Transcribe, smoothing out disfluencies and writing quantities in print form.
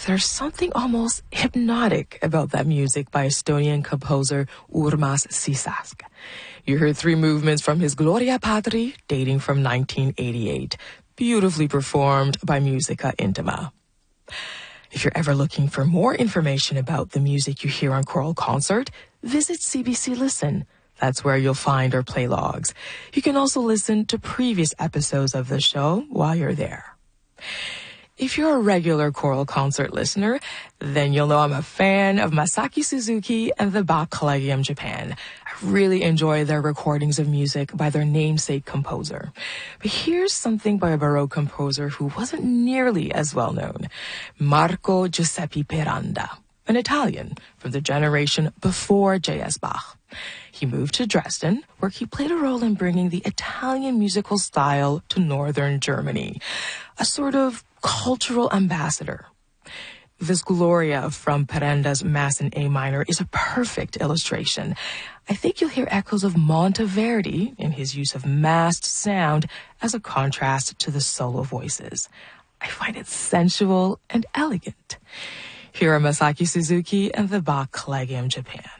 there's something almost hypnotic about that music by Estonian composer Urmas Sisask. You heard 3 movements from his Gloria Patri, dating from 1988, beautifully performed by Musica Intima. If you're ever looking for more information about the music you hear on Choral Concert, visit CBC Listen. That's where you'll find our play logs. You can also listen to previous episodes of the show while you're there. If you're a regular Choral Concert listener, then you'll know I'm a fan of Masaki Suzuki and the Bach Collegium Japan. I really enjoy their recordings of music by their namesake composer. But here's something by a Baroque composer who wasn't nearly as well known, Marco Giuseppe Peranda, an Italian from the generation before J.S. Bach. He moved to Dresden, where he played a role in bringing the Italian musical style to northern Germany, a sort of cultural ambassador. This Gloria from Peranda's Mass in A minor is a perfect illustration. I think you'll hear echoes of Monteverdi in his use of massed sound as a contrast to the solo voices. I find it sensual and elegant. Here are Masaki Suzuki and the Bach Collegium Japan.